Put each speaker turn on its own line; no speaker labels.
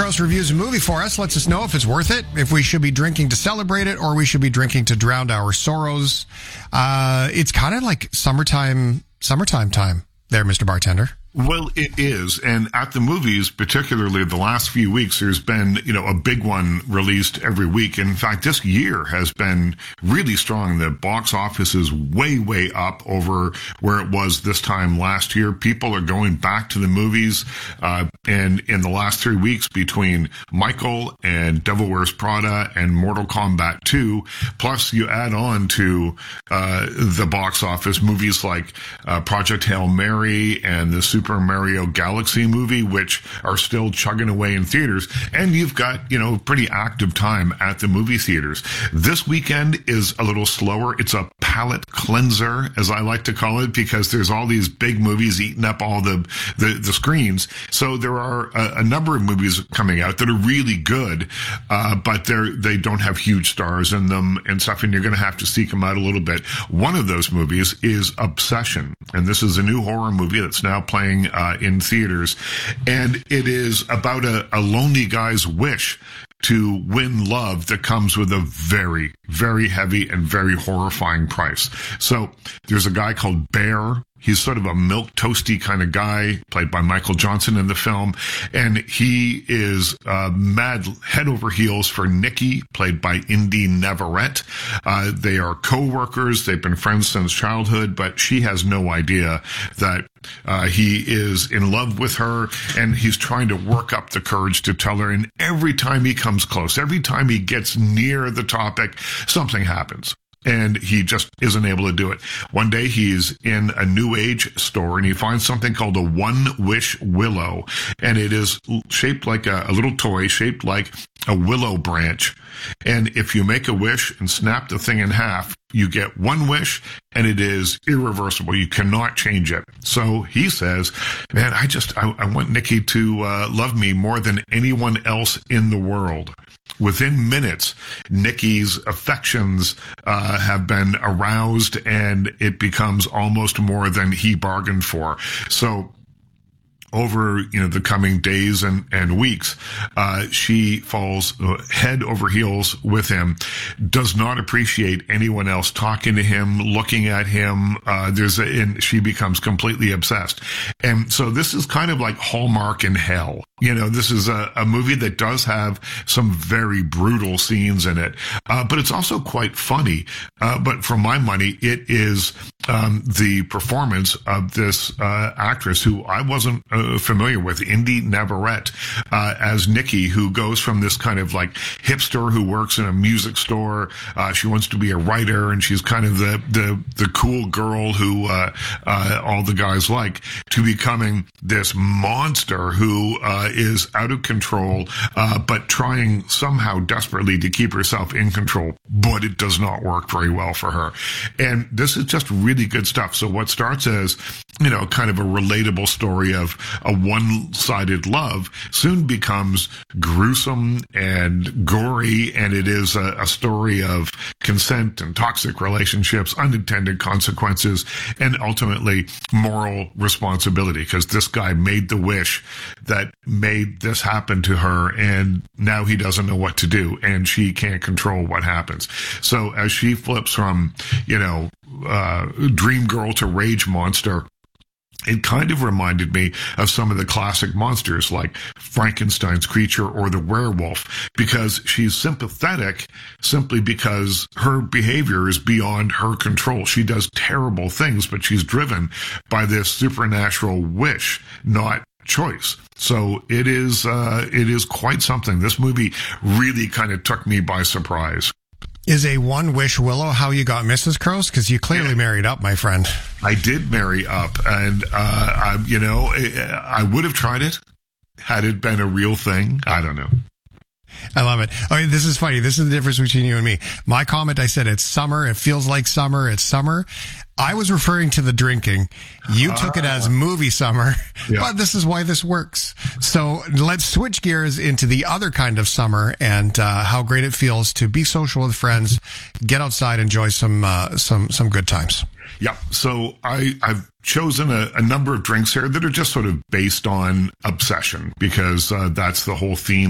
Crouse reviews a movie for us, lets us know if it's worth it, if we should be drinking to celebrate it, or we should be drinking to drown our sorrows. It's kind of like summertime time there, Mr. Bartender.
Well, it is. And at the movies, particularly the last few weeks, there's been, a big one released every week. In fact, this year has been really strong. The box office is way, way up over where it was this time last year. People are going back to the movies. And in the last 3 weeks between Michael and Devil Wears Prada and Mortal Kombat 2, plus you add on to the box office movies like Project Hail Mary and the Super Mario Galaxy movie, which are still chugging away in theaters, and you've got, pretty active time at the movie theaters. This weekend is a little slower. It's a palate cleanser, as I like to call it, because there's all these big movies eating up all the screens. So there are a number of movies coming out that are really good, but they don't have huge stars in them and stuff, and you're going to have to seek them out a little bit. One of those movies is Obsession, and this is a new horror movie that's now playing in theaters, and it is about a lonely guy's wish to win love that comes with a very, very heavy and very horrifying price. So there's a guy called Bear. He's sort of a milk toasty kind of guy, played by Michael Johnson in the film. And he is mad head over heels for Nikki, played by Indy Navarrete. They are co-workers. They've been friends since childhood, but she has no idea that he is in love with her, and he's trying to work up the courage to tell her. And every time he comes close, every time he gets near the topic, something happens. And he just isn't able to do it. One day he's in a New Age store and he finds something called a One Wish Willow. And it is shaped like a little toy, shaped like a willow branch. And if you make a wish and snap the thing in half, you get one wish, and it is irreversible. You cannot change it. So he says, man, I want Nikki to love me more than anyone else in the world. Within minutes, Nikki's affections have been aroused, and it becomes almost more than he bargained for. So over, the coming days and weeks, she falls head over heels with him, does not appreciate anyone else talking to him, looking at him. And she becomes completely obsessed. And so this is kind of like Hallmark in hell. This is a movie that does have some very brutal scenes in it. But it's also quite funny. But for my money, it is the performance of this actress who I wasn't familiar with, Indy Navarrete, as Nikki, who goes from this kind of like hipster who works in a music store. She wants to be a writer, and she's kind of the cool girl who all the guys like, to becoming this monster who is out of control, but trying somehow desperately to keep herself in control. But it does not work very well for her. And this is just really good stuff. So what starts as, kind of a relatable story of a one-sided love soon becomes gruesome and gory, and it is a story of consent and toxic relationships, unintended consequences, and ultimately moral responsibility, because this guy made the wish that made this happen to her, and now he doesn't know what to do, and she can't control what happens. So as she flips from, dream girl to rage monster, it kind of reminded me of some of the classic monsters like Frankenstein's creature or the werewolf, because she's sympathetic simply because her behavior is beyond her control. She does terrible things, but she's driven by this supernatural wish, not choice. So it is quite something. This movie really kind of took me by surprise.
Is a One Wish Willow how you got Mrs. Crouse? Because you clearly married up, my friend.
I did marry up, and I would have tried it had it been a real thing. I don't know.
I love it. Okay, this is funny. This is the difference between you and me. My comment, I said, it's summer. It feels like summer. It's summer. I was referring to the drinking. You took it as movie summer, but this is why this works. So let's switch gears into the other kind of summer and how great it feels to be social with friends, get outside, enjoy some good times.
Yeah. So I've chosen a number of drinks here that are just sort of based on obsession, because that's the whole theme